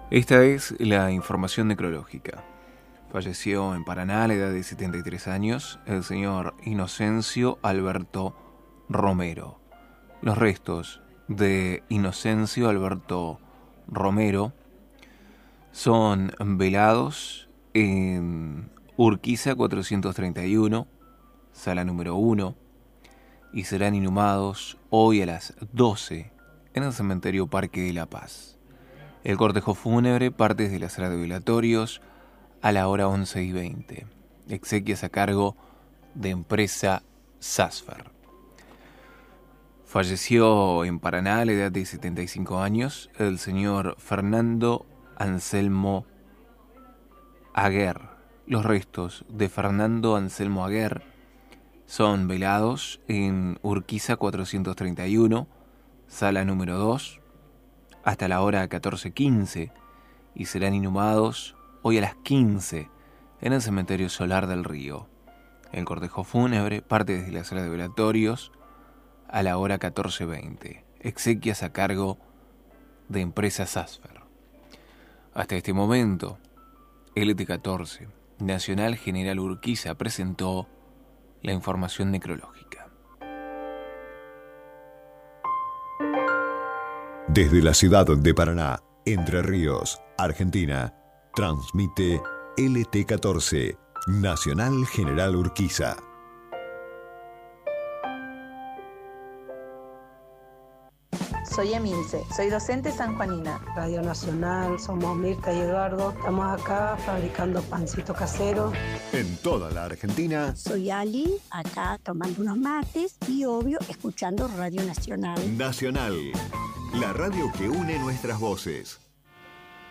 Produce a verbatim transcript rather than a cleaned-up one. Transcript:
Esta es la información necrológica. Falleció en Paraná a la edad de setenta y tres años el señor Inocencio Alberto Romero. Los restos de Inocencio Alberto Romero son velados en Urquiza cuatrocientos treinta y uno, sala número uno, y serán inhumados hoy a las doce en el cementerio Parque de la Paz. El cortejo fúnebre parte desde la sala de velatorios a la hora once y veinte. Exequias a cargo de empresa Sasfer. Falleció en Paraná a la edad de setenta y cinco años el señor Fernando Anselmo Aguer. Los restos de Fernando Anselmo Aguer son velados en Urquiza cuatrocientos treinta y uno, sala número dos, hasta la hora catorce quince, y serán inhumados hoy a las quince en el cementerio Solar del Río. El cortejo fúnebre parte desde la sala de velatorios a la hora catorce veinte. Exequias a cargo de empresa Sasfer. Hasta este momento, L T catorce, Nacional General Urquiza, presentó la información necrológica. Desde la ciudad de Paraná, Entre Ríos, Argentina, transmite L T catorce, Nacional General Urquiza. Soy Emilce, soy docente sanjuanina. Radio Nacional, somos Mirta y Eduardo. Estamos acá fabricando pancito casero. En toda la Argentina. Soy Ali, acá tomando unos mates y obvio escuchando Radio Nacional. Nacional, la radio que une nuestras voces.